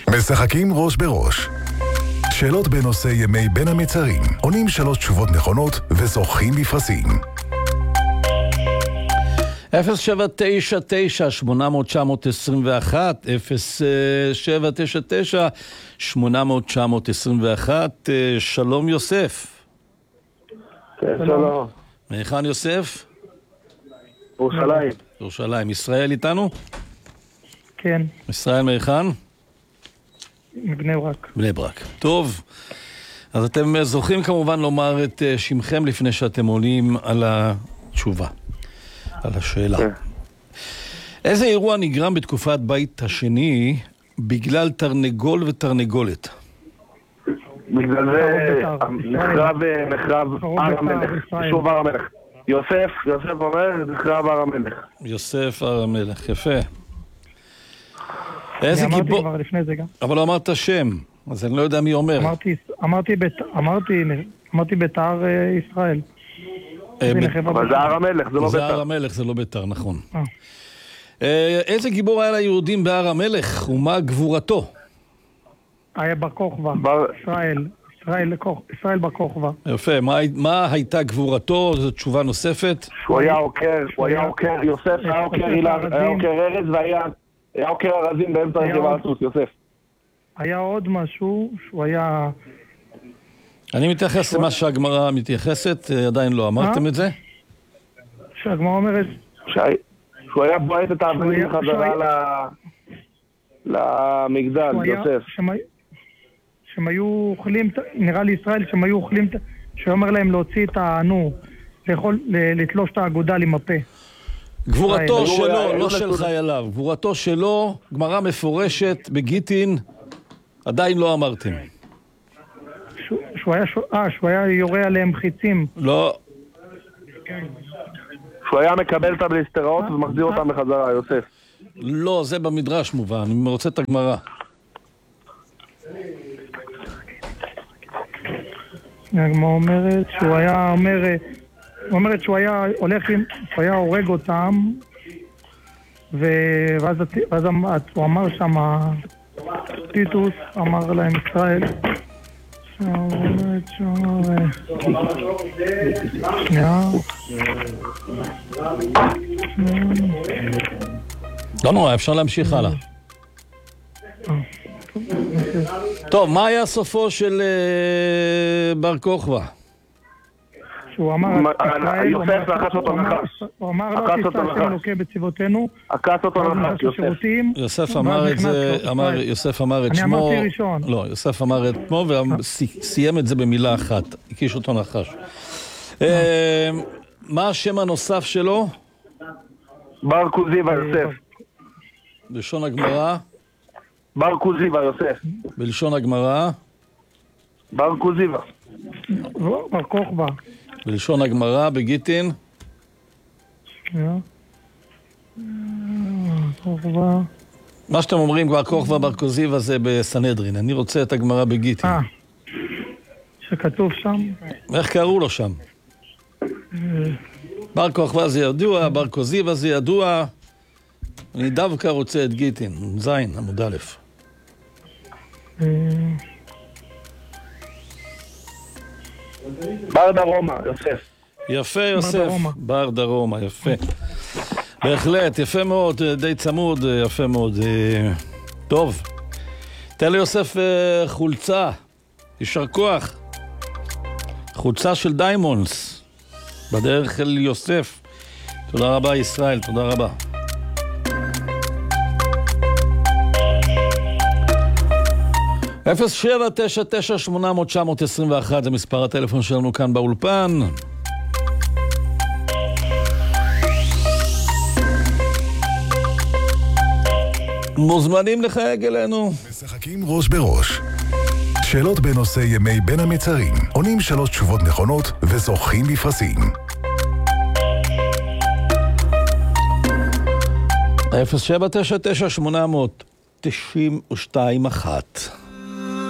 משחקים ראש בראש. שאלות בנושא ימי בין המצרים. עונים 3 תשובות נכונות וזוכים בפרסים. 0799-800-921, 0799-800-921. שלום יוסף. כן, שלום. מהיכן יוסף? ירושלים. ירושלים. ישראל איתנו? כן. ישראל מהיכן? מבני ברק. בני ברק. טוב. אז אתם זוכים כמובן לומר את שמכם לפני שאתם עונים על התשובה, על השאלה. כן. איזה אירוע נגרם בתקופת בית השני בגלל תרנגול ותרנגולת? בגלל זה נחרב הר המלך. שוב הר המלך. יוסף אומר, נחרב הר המלך. יוסף הר המלך, יפה. אני איזה אמרתי גיבור... כבר לפני זה גם. אבל לא אמרת שם, אז אני לא יודע מי אומר. אמרתי בית"ר ישראל. אבל זה הר המלך, זה לא זה הר בית"ר. המלך, זה לא בית"ר, נכון. איזה גיבור היה ליהודים בהר המלך ומה גבורתו? היה בר כוכבא. ישראל בר כוכבא. יפה, מה הייתה גבורתו? זו תשובה נוספת. הוא היה עוקר, יוסף היה עוקר ארז והיה עוקר ארזים באמצע רכב הסוס, יוסף. היה עוד משהו שהוא היה... אני מתייחס למה שהגמרא מתייחסת, עדיין לא אמרתם את זה? שהגמרא אומרת... שהוא היה בועט את האבנים בחזרה למגדל, יוסף. שהם היו אוכלים, נראה לי ישראל, שהם היו אוכלים, שאומר להם להוציא את לתלוש את האגודל עם הפה. גבורתו שלו, לא של חייליו. גבורתו שלו, גמרא מפורשת בגיטין, עדיין לא אמרתם. שהוא היה יורה עליהם חיצים. לא. שהוא היה מקבל את הבליסטראות ומחזיר אותם בחזרה, יוסף. לא, זה במדרש מובן, אני רוצה את הגמרא. הגמרא אומרת שהוא היה אומרת שהוא היה הולך עם, הוא היה הורג אותם, ואז הוא אמר שם, טיטוס אמר להם ישראל, לא נורא, אפשר להמשיך הלאה. טוב, מה היה סופו של בר כוכבא? שהוא אמר, יוסף לחץ אותו נחש. הוא אמר לא תפתח שם לוקה בצבאותינו. עקץ אותו נחש, יוסף. יוסף אמר את זה, יוסף אמר את שמו. אני אמרתי ראשון. לא, יוסף אמר את שמו וסיים את זה במילה אחת. הקיש אותו נחש. מה השם הנוסף שלו? בר כוזיבא, יוסף. בלשון הגמרא? בר כוזיבא, יוסף. בלשון הגמרא? בר כוזיבא. בר כוכבא. בלשון הגמרא, בגיטין? מה שאתם אומרים, בר כוכבא, בר כוזיבא, זה בסנהדרין. אני רוצה את הגמרא בגיטין. שכתוב שם? איך קראו לו שם? בר כוכבא זה ידוע, בר כוזיבא זה ידוע. אני דווקא רוצה את גיטין, זין, עמוד א'. בר דרומה, יוסף. יפה יוסף, בר דרומה, יפה. בהחלט, יפה מאוד, די צמוד, יפה מאוד. טוב, תן לי יוסף חולצה, יישר כוח. חולצה של דיימונדס, בדרך אל יוסף. תודה רבה ישראל, תודה רבה. אפס 799-800-921 זה מספר הטלפון שלנו כאן באולפן. מוזמנים לחייג אלינו. משחקים ראש בראש. שאלות בנושא ימי בין המצרים. עונים 3 תשובות נכונות וזוכים בפרסים. 0799800 92-1